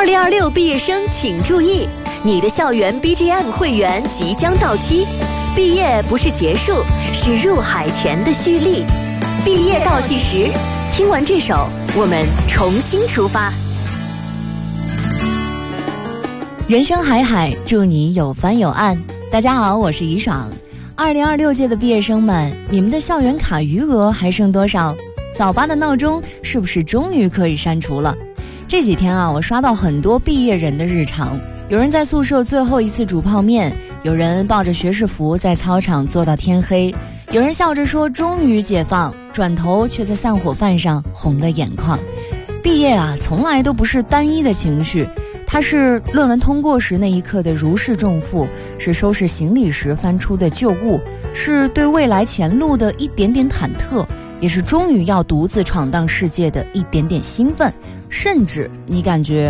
2026毕业生请注意，你的校园 BGM 会员即将到期。毕业不是结束，是入海前的蓄力。毕业倒计时，听完这首，我们重新出发。 人生海海，祝你有帆有岸。大家好，我是怡爽。2026届的毕业生们，你们的校园卡余额还剩多少？早八的闹钟是不是终于可以删除了？这几天啊，我刷到很多毕业人的日常，有人在宿舍最后一次煮泡面，有人抱着学士服在操场坐到天黑，有人笑着说终于解放，转头却在散伙饭上红了眼眶。毕业啊，从来都不是单一的情绪，它是论文通过时那一刻的如释重负，是收拾行李时翻出的旧物，是对未来前路的一点点忐忑，也是终于要独自闯荡世界的一点点兴奋，甚至你感觉